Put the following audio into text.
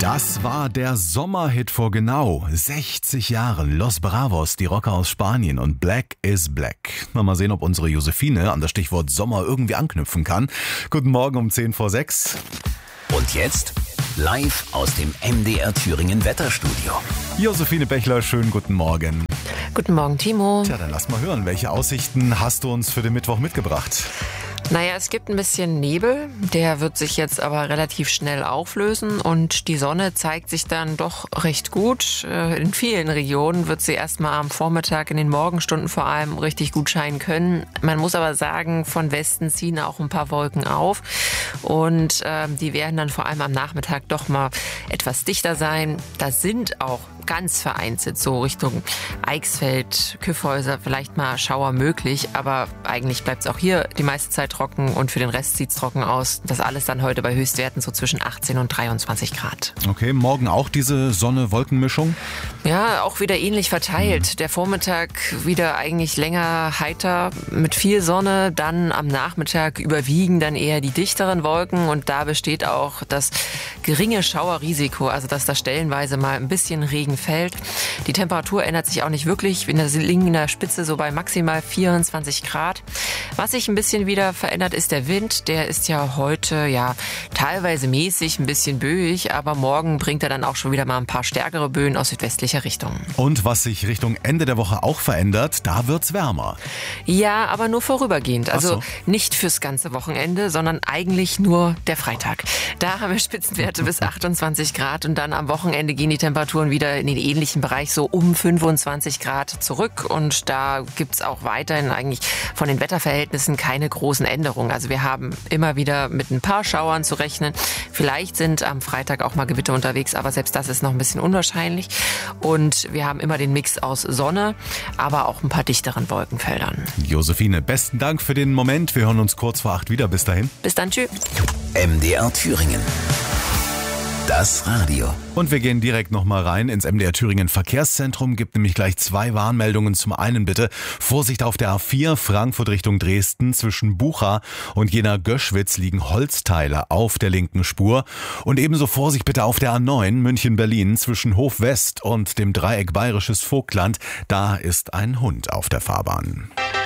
Das war der Sommerhit vor genau 60 Jahren. Los Bravos, die Rocker aus Spanien und Black is Black. Mal sehen, ob unsere Josephine an das Stichwort Sommer irgendwie anknüpfen kann. Guten Morgen um 10:06. Und jetzt live aus dem MDR Thüringen Wetterstudio. Josephine Bechler, schönen guten Morgen. Guten Morgen, Timo. Tja, dann lass mal hören, welche Aussichten hast du uns für den Mittwoch mitgebracht? Naja, es gibt ein bisschen Nebel, der wird sich jetzt aber relativ schnell auflösen und die Sonne zeigt sich dann doch recht gut. In vielen Regionen wird sie erstmal am Vormittag, in den Morgenstunden vor allem, richtig gut scheinen können. Man muss aber sagen, von Westen ziehen auch ein paar Wolken auf und die werden dann vor allem am Nachmittag doch mal etwas dichter sein. Da sind auch ganz vereinzelt so Richtung Eichsfeld, Kyffhäuser vielleicht mal Schauer möglich, aber eigentlich bleibt es auch hier die meiste Zeit trocken und für den Rest sieht es trocken aus. Das alles dann heute bei Höchstwerten so zwischen 18 und 23 Grad. Okay, morgen auch diese Sonne-Wolken-Mischung? Ja, auch wieder ähnlich verteilt. Der Vormittag wieder eigentlich länger heiter mit viel Sonne, dann am Nachmittag überwiegen dann eher die dichteren Wolken und da besteht auch das geringe Schauerrisiko, also dass da stellenweise mal ein bisschen Regen fällt. Die Temperatur ändert sich auch nicht wirklich. Wir liegen in der Spitze so bei maximal 24 Grad. Was sich ein bisschen wieder verändert, ist der Wind. Der ist ja heute teilweise mäßig, ein bisschen böig, aber morgen bringt er dann auch schon wieder mal ein paar stärkere Böen aus südwestlicher Richtung. Und was sich Richtung Ende der Woche auch verändert, da wird's wärmer. Ja, aber nur vorübergehend. Also Ach so. Nicht fürs ganze Wochenende, sondern eigentlich nur der Freitag. Da haben wir Spitzenwerte bis 28 Grad und dann am Wochenende gehen die Temperaturen wieder in den ähnlichen Bereich, so um 25 Grad zurück. Und da gibt's auch weiterhin eigentlich von den Wetterverhältnissen keine großen Änderungen. Also wir haben immer wieder mit ein paar Schauern zu rechnen. Vielleicht sind am Freitag auch mal Gewitter unterwegs, aber selbst das ist noch ein bisschen unwahrscheinlich. Und wir haben immer den Mix aus Sonne, aber auch ein paar dichteren Wolkenfeldern. Josephine, besten Dank für den Moment. Wir hören uns kurz vor 8 wieder. Bis dahin. Bis dann, tschüss. MDR Thüringen. Das Radio. Und wir gehen direkt nochmal rein ins MDR Thüringen Verkehrszentrum. Gibt nämlich gleich 2 Warnmeldungen. Zum einen bitte Vorsicht auf der A4 Frankfurt Richtung Dresden. Zwischen Bucha und Jena-Göschwitz liegen Holzteile auf der linken Spur. Und ebenso Vorsicht bitte auf der A9 München-Berlin zwischen Hof West und dem Dreieck Bayerisches Vogtland. Da ist ein Hund auf der Fahrbahn.